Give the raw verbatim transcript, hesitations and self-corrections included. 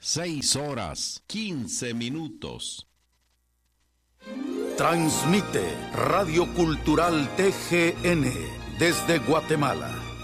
Seis horas, quince minutos. Transmite Radio Cultural T G N desde Guatemala.